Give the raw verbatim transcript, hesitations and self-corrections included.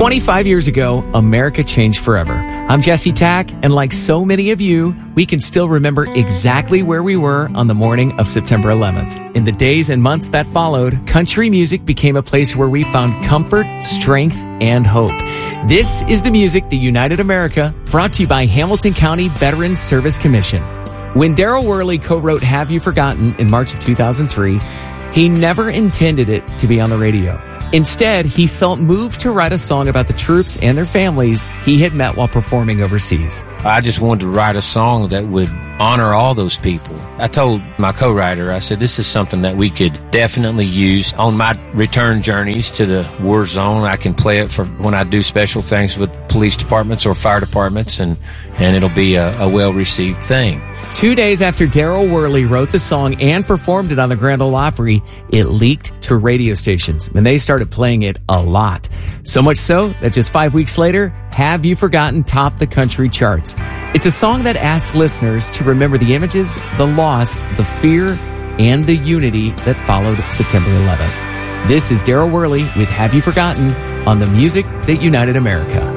twenty-five years ago, America changed forever. I'm Jesse Tack, and like so many of you, we can still remember exactly where we were on the morning of September eleventh. In the days and months that followed, country music became a place where we found comfort, strength, and hope. This is the music that united America, brought to you by Hamilton County Veterans Service Commission. When Daryl Worley co-wrote Have You Forgotten in March of two thousand three, he never intended it to be on the radio. Instead, he felt moved to write a song about the troops and their families he had met while performing overseas. I just wanted to write a song that would honor all those people. I told my co-writer, I said, this is something that we could definitely use on my return journeys to the war zone. I can play it for when I do special things with police departments or fire departments, and, and it'll be a, a well-received thing. Two days after Daryl Worley wrote the song and performed it on the Grand Ole Opry, it leaked to radio stations, and they started playing it a lot. So much so that just five weeks later, Have You Forgotten topped the country charts. It's a song that asks listeners to remember the images, the loss, the fear, and the unity that followed September eleventh. This is Daryl Worley with Have You Forgotten on the music that united America.